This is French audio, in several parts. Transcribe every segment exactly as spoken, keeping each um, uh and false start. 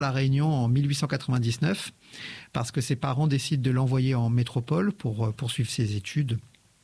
La Réunion en mille huit cent quatre-vingt-dix-neuf parce que ses parents décident de l'envoyer en métropole pour euh, poursuivre ses études,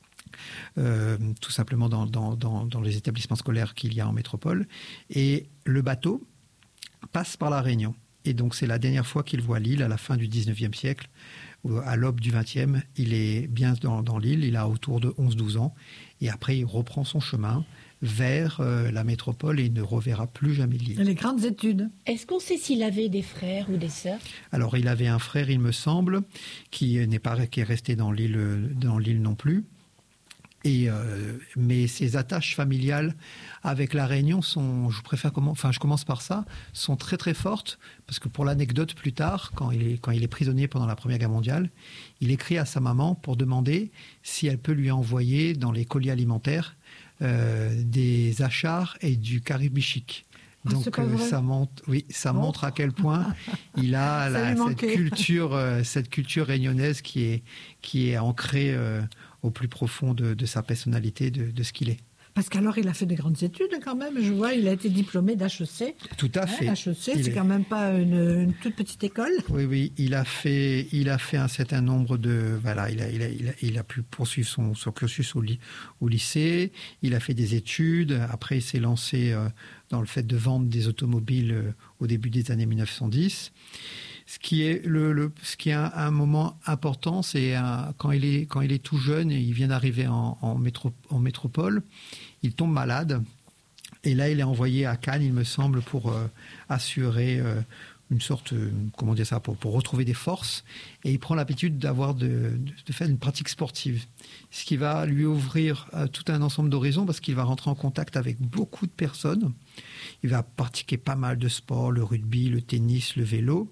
euh, tout simplement dans, dans, dans, dans les établissements scolaires qu'il y a en métropole. Et le bateau passe par La Réunion. Et donc c'est la dernière fois qu'il voit l'île à la fin du dix-neuvième siècle. À l'aube du vingtième, il est bien dans, dans l'île, il a autour de onze douze ans. Et après, il reprend son chemin vers euh, la métropole et il ne reverra plus jamais l'île. Les grandes études. Est-ce qu'on sait s'il avait des frères ou des sœurs ? Alors, il avait un frère, il me semble, qui n'est pas qui est resté dans l'île, dans l'île non plus. Et euh, mais ses attaches familiales avec la Réunion sont, je préfère comment, enfin je commence par ça, sont très très fortes parce que pour l'anecdote plus tard, quand il est quand il est prisonnier pendant la Première Guerre mondiale, il écrit à sa maman pour demander si elle peut lui envoyer dans les colis alimentaires euh, des achars et du caribichic. Donc ah, euh, ça montre, oui, ça bon. montre à quel point il a la, cette culture, euh, cette culture réunionnaise qui est qui est ancrée euh, au plus profond de, de sa personnalité, de, de ce qu'il est. Parce qu'alors, il a fait de grandes études quand même. Je vois, il a été diplômé d'H E C. Tout à fait. Hein, H E C, il c'est est... quand même pas une, une toute petite école. Oui, oui, il a fait, il a fait un certain nombre de, voilà, il a, il a, il a, il a pu poursuivre son, son cursus au, li, au lycée. Il a fait des études. Après, il s'est lancé euh, dans le fait de vendre des automobiles euh, au début des années mille neuf cent dix. Ce qui est le, le ce qui est un, un moment important, c'est un, quand il est quand il est tout jeune et il vient d'arriver en, en, métro, en métropole, il tombe malade et là il est envoyé à Cannes, il me semble, pour euh, assurer euh, une sorte, euh, comment dire ça, pour, pour retrouver des forces, et il prend l'habitude d'avoir de, de, de faire une pratique sportive, ce qui va lui ouvrir euh, tout un ensemble d'horizons parce qu'il va rentrer en contact avec beaucoup de personnes. Il va pratiquer pas mal de sports, le rugby, le tennis, le vélo.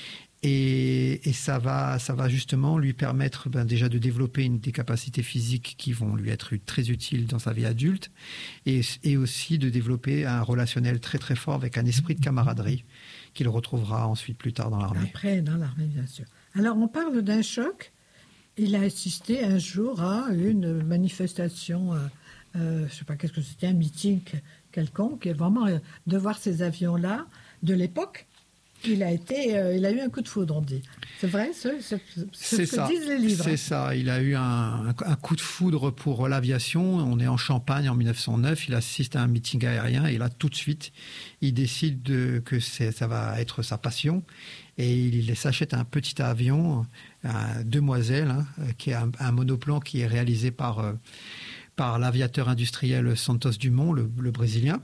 Et, et ça va, ça va justement lui permettre ben, déjà de développer une, des capacités physiques qui vont lui être très utiles dans sa vie adulte, et, et aussi de développer un relationnel très très fort avec un esprit de camaraderie qu'il retrouvera ensuite plus tard dans l'armée. Après, dans l'armée, bien sûr. Alors, on parle d'un choc. Il a assisté un jour à une manifestation, euh, euh, je ne sais pas qu'est-ce que c'était, un meeting quelconque, et vraiment euh, de voir ces avions-là de l'époque. Il a été, euh, il a eu un coup de foudre, on dit. C'est vrai, c'est, c'est, c'est ce que ça. disent les livres. C'est ça. Il a eu un, un coup de foudre pour l'aviation. On est en Champagne en mille neuf cent neuf. Il assiste à un meeting aérien et là, tout de suite, il décide de, que c'est, ça va être sa passion. Et il s'achète un petit avion, un Demoiselle, hein, qui est un, un monoplan qui est réalisé par, euh, par l'aviateur industriel Santos Dumont, le, le Brésilien.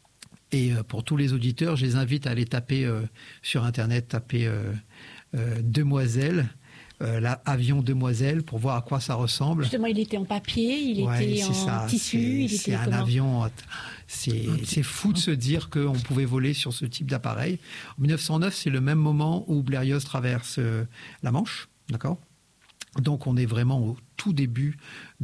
Et pour tous les auditeurs, je les invite à aller taper euh, sur Internet, taper euh, euh, Demoiselle, euh, l'avion Demoiselle, pour voir à quoi ça ressemble. Justement, il était en papier, il ouais, était en ça, tissu. C'est, il c'est était un comment avion. C'est, c'est fou de se dire qu'on pouvait voler sur ce type d'appareil. En mille neuf cent neuf, c'est le même moment où Blériot traverse euh, la Manche, d'accord ? Donc on est vraiment au tout début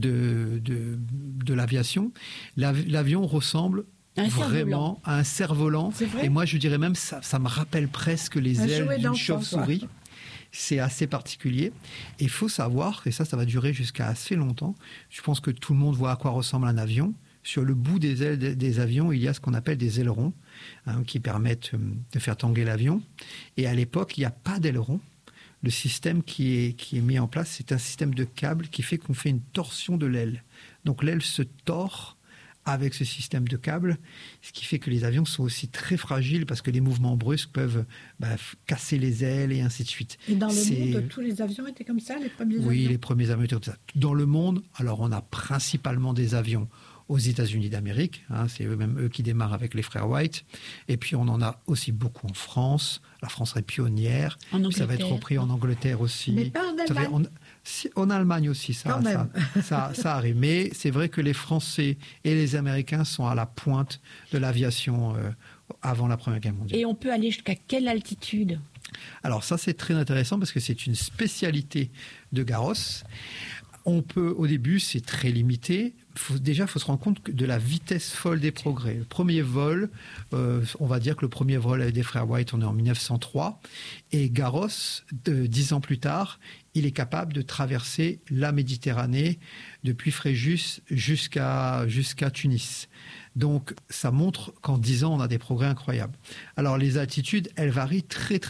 de, de, de l'aviation. L'avion ressemble Un vraiment à un cerf-volant. Et moi, je dirais même, ça, ça me rappelle presque les un ailes d'une chauve-souris. C'est assez particulier. Et il faut savoir, et ça, ça va durer jusqu'à assez longtemps, je pense que tout le monde voit à quoi ressemble un avion. Sur le bout des ailes des, des avions, il y a ce qu'on appelle des ailerons, hein, qui permettent de faire tanguer l'avion. Et à l'époque, il n'y a pas d'ailerons. Le système qui est, qui est mis en place, c'est un système de câbles qui fait qu'on fait une torsion de l'aile. Donc l'aile se tord avec ce système de câbles, ce qui fait que les avions sont aussi très fragiles parce que les mouvements brusques peuvent bah, casser les ailes et ainsi de suite. Et dans le c'est... monde, tous les avions étaient comme ça, les premiers oui, avions ? Oui, les premiers avions étaient comme ça. Dans le monde, alors on a principalement des avions aux États-Unis d'Amérique, hein, c'est eux-mêmes eux qui démarrent avec les frères White, et puis on en a aussi beaucoup en France. La France est pionnière, en ça va être repris en Angleterre aussi. Mais pas en Allemagne. En, si, en Allemagne aussi, ça, ça, ça, ça arrive. Mais c'est vrai que les Français et les Américains sont à la pointe de l'aviation euh, avant la Première Guerre mondiale. Et on peut aller jusqu'à quelle altitude ? Alors ça, c'est très intéressant parce que c'est une spécialité de Garros. On peut, au début, c'est très limité. Faut, déjà, il faut se rendre compte de la vitesse folle des progrès. Le premier vol, euh, on va dire que le premier vol des frères White, on est en mille neuf cent trois. Et Garros, de, dix ans plus tard, il est capable de traverser la Méditerranée depuis Fréjus jusqu'à, jusqu'à Tunis. Donc, ça montre qu'en dix ans, on a des progrès incroyables. Alors, les altitudes, elles varient très, très